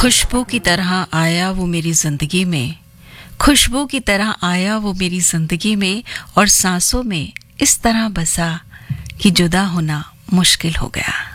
खुशबू की तरह आया वो मेरी जिंदगी में, खुशबू की तरह आया वो मेरी जिंदगी में, और सांसों में इस तरह बसा कि जुदा होना मुश्किल हो गया।